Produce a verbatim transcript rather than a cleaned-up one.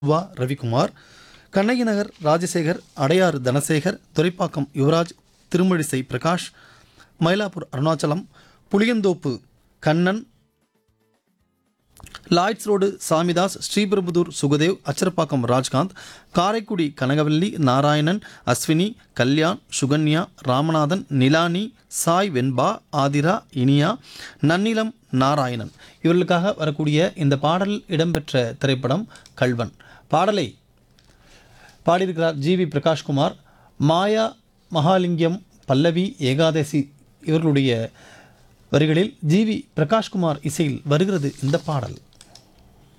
வா Ravikumar, Kannagi Nagar Rajasekar, Adyar Dhanasekar, Thoraipakkam Yuvraj, Thirumazhisai Prakash, Mylapore Arunachalam, Pulianthope Kannan, Lloyds road Samidas, Sriperumbudur Sukhdev, Acharapakkam Rajkanth, Karaikudi Kanagavalli, Narayanan, Ashwini, Kalyan, Sukanya, Ramanathan, Nilani, Sai வெண்பா, ஆதிரா, இனியா, நன்னிலம் நாராயணன் இவர்களுக்காக வரக்கூடிய இந்த பாடல் இடம்பெற்ற திரைப்படம் கள்வன். பாடலை பாடியிருக்கிறார் ஜி வி பிரகாஷ்குமார். மாயா மகாலிங்கம், பல்லவி, ஏகாதசி இவர்களுடைய வரிகளில் ஜி வி பிரகாஷ்குமார் இசையில் வருகிறது இந்த பாடல்.